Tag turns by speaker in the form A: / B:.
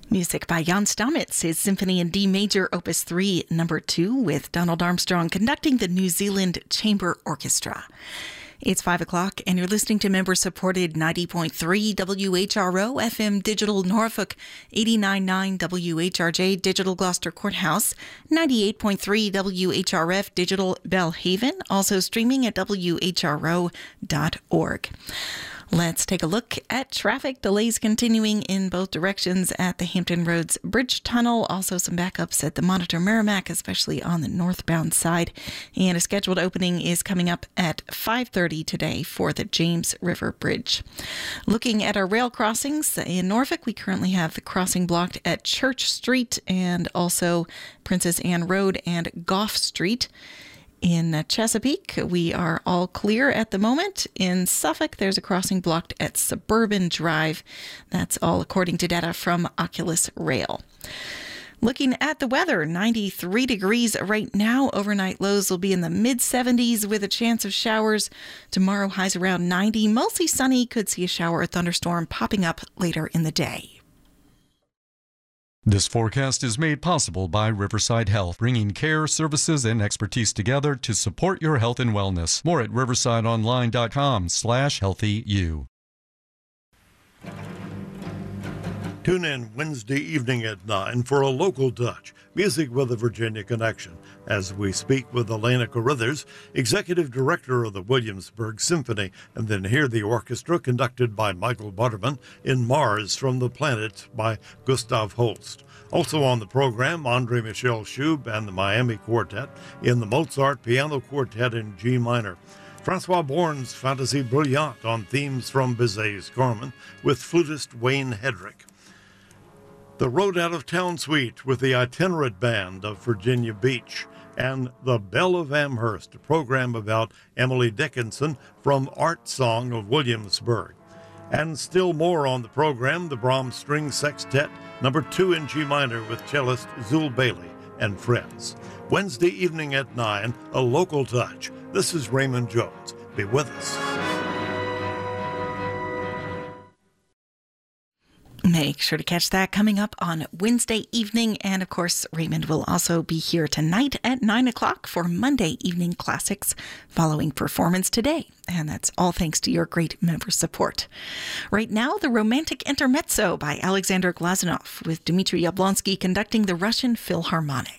A: Music by Jan Stamitz, his Symphony in D Major, Opus 3, Number 2, with Donald Armstrong conducting the New Zealand Chamber Orchestra. It's 5 o'clock, and you're listening to member-supported 90.3 WHRO FM Digital Norfolk, 89.9 WHRJ Digital Gloucester Courthouse, 98.3 WHRF Digital Belhaven, also streaming at whro.org. Let's take a look at traffic. Delays continuing in both directions at the Hampton Roads Bridge Tunnel. Also some backups at the Monitor Merrimack, especially on the northbound side. And a scheduled opening is coming up at 5:30 today for the James River Bridge. Looking at our rail crossings in Norfolk, we currently have the crossing blocked at Church Street and also Princess Anne Road and Gough Street. In Chesapeake, we are all clear at the moment. In Suffolk, there's a crossing blocked at Suburban Drive. That's all according to data from Oculus Rail. Looking at the weather, 93 degrees right now. Overnight lows will be in the mid-70s with a chance of showers. Tomorrow, highs around 90. Mostly sunny. Could see a shower or thunderstorm popping up later in the day.
B: This forecast is made possible by Riverside Health, bringing care, services, and expertise together to support your health and wellness. More at riversideonline.com/healthyu.
C: Tune in Wednesday evening at 9 for a local touch, music with a Virginia connection, as we speak with Elena Carruthers, Executive Director of the Williamsburg Symphony, and then hear the orchestra conducted by Michael Butterman in Mars from the Planet by Gustav Holst. Also on the program, Andre Michel Schub and the Miami Quartet in the Mozart Piano Quartet in G minor. Francois Born's Fantasy Brilliant on themes from Bizet's Carmen with flutist Wayne Hedrick. The Road Out of Town Suite with the Itinerant Band of Virginia Beach, and The Belle of Amherst, a program about Emily Dickinson from Art Song of Williamsburg. And still more on the program, the Brahms String Sextet, number 2 in G minor with cellist Zul Bailey and friends. Wednesday evening at 9, a local touch. This is Raymond Jones. Be with us.
A: Make sure to catch that coming up on Wednesday evening. And of course, Raymond will also be here tonight at 9 o'clock for Monday Evening Classics following Performance Today. And that's all thanks to your great member support. Right now, the Romantic Intermezzo by Alexander Glazunov with Dmitry Yablonsky conducting the Russian Philharmonic.